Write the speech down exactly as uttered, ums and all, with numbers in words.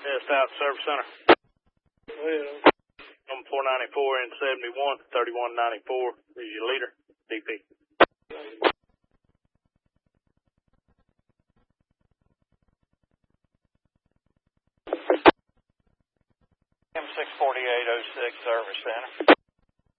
Yeah, South Service Center. Well, Number four ninety-four and seventy-one, thirty-one ninety-four is your leader, D P. M six forty-eight oh six Service Center.